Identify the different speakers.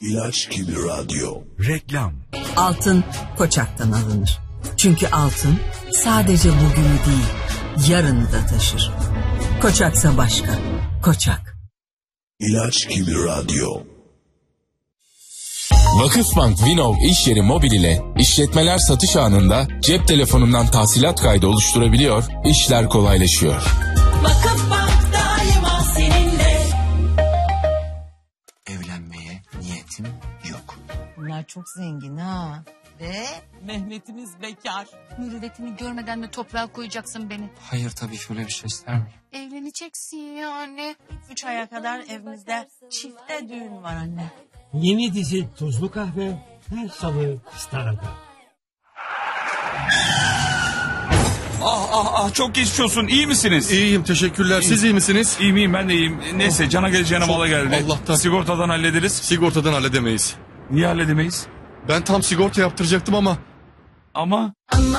Speaker 1: İlaç gibi radyo.
Speaker 2: Reklam.
Speaker 3: Altın Koçak'tan alınır. Çünkü altın sadece bugünü değil, yarını da taşır. Koçaksa başka. Koçak.
Speaker 1: İlaç gibi radyo.
Speaker 4: Vakıfbank Vinov iş yeri mobil ile işletmeler satış anında cep telefonundan tahsilat kaydı oluşturabiliyor, işler kolaylaşıyor.
Speaker 5: Vakıfbank daima seninle.
Speaker 6: Evlenmeye niyetim yok.
Speaker 7: Bunlar çok zengin ha. Ve
Speaker 5: Mehmet'imiz bekar.
Speaker 8: Mürüvvetimi görmeden mi toprağa koyacaksın beni?
Speaker 6: Hayır, tabii ki öyle bir şey ister miyim?
Speaker 8: Evleneceksin yani.
Speaker 7: 3 aya kadar evimizde çifte düğün var anne.
Speaker 9: Yeni dizi Tuzlu Kahve her salı Star'da.
Speaker 2: Çok geçmiş olsun. İyi misiniz?
Speaker 10: İyiyim, teşekkürler. Siz iyi misiniz?
Speaker 2: İyiyim ben de iyiyim. Neyse cana geleceğine mala geldi.
Speaker 10: Allah'tan.
Speaker 2: Sigortadan hallederiz.
Speaker 10: Sigortadan halledemeyiz.
Speaker 2: Niye halledemeyiz?
Speaker 10: Ben tam sigorta yaptıracaktım ama
Speaker 2: Ama